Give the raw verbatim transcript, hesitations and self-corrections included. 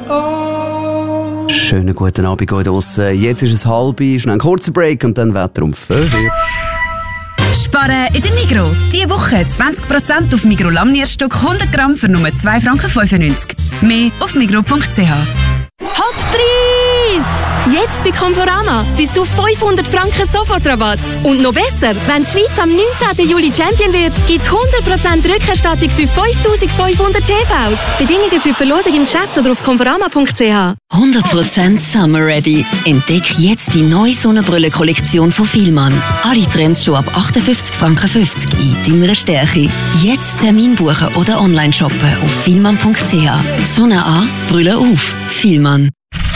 Schönen guten Abend hier draussen. Jetzt ist es halb, schnell ein kurzer Break und dann Wetter um fünf. Sparen in der Migros. Diese Woche zwanzig Prozent auf Migros Lammnierstück hundert Gramm für nur zwei Franken fünfundneunzig. Mehr auf migros punkt c h. Hochpreis! Jetzt bei Conforama bis zu fünfhundert Franken Sofortrabatt. Und noch besser, wenn die Schweiz am neunzehnten Juli Champion wird, gibt es hundert Prozent Rückerstattung für fünftausendfünfhundert T Vs. Bedingungen für die Verlosung im Geschäft oder auf conforama punkt c h. hundert Prozent Summer Ready. Entdeck jetzt die neue Sonnenbrille-Kollektion von Fielmann. Alle Trends schon ab achtundfünfzig Franken fünfzig in deiner Stärke. Jetzt Termin buchen oder online shoppen auf fielmann punkt c h. Sonne an, Brille auf. Fielmann.